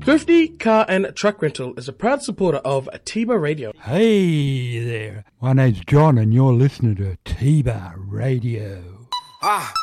Thrifty Car and Truck Rental is a proud supporter of T-Bar Radio. Hey there, my name's John and you're listening to T-Bar Radio.